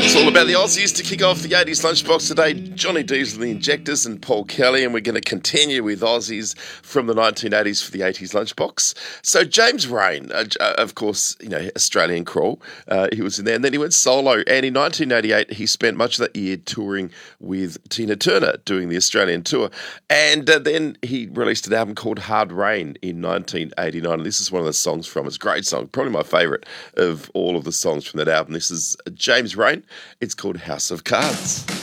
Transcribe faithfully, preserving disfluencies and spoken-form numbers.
It's all about the Aussies to kick off the eighties lunchbox today. Johnny Dees and the Injectors and Paul Kelly, and we're going to continue with Aussies from the nineteen eighties for the eighties lunchbox. So James Rain, uh, of course, you know, Australian crawl, uh, he was in there, and then he went solo. And in nineteen eighty-eight, he spent much of that year touring with Tina Turner, doing the Australian tour. And uh, then he released an album called Hard Rain in nineteen eighty-nine. And this is one of the songs from it. It's a great song, probably my favourite of all of the songs from that album. This is James Rain. It's called House of Cards.